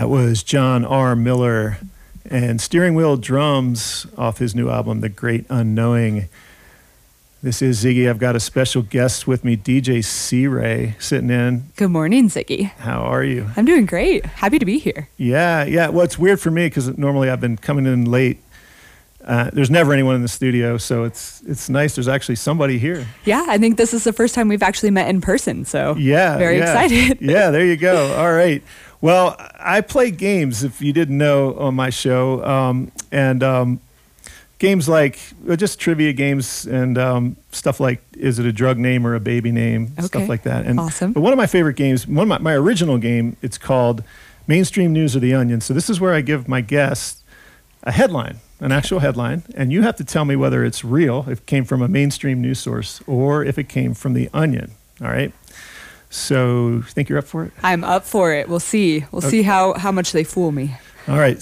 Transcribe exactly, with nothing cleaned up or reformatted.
That was John R. Miller and Steering Wheel Drums off his new album, The Great Unknowing. This is Ziggy. I've got a special guest with me, D J C-Ray, sitting in. Good morning, Ziggy. How are you? I'm doing great. Happy to be here. Yeah, yeah. Well, it's weird for me because normally I've been coming in late. Uh, there's never anyone in the studio, so it's it's nice. There's actually somebody here. Yeah, I think this is the first time we've actually met in person, so yeah, very yeah. excited. Yeah, there you go. All right. Well, I play games, if you didn't know, on my show, um, and um, games like uh, just trivia games and um, stuff like, is it a drug name or a baby name, Okay. stuff like that. And, Awesome. But one of my favorite games, one of my, my original game, it's called Mainstream News or the Onion. So this is where I give my guests a headline, an actual headline, and you have to tell me whether it's real, if it came from a mainstream news source, or if it came from the Onion. All right? So, think you're up for it? I'm up for it. We'll see. We'll Okay. see how, how much they fool me. All right.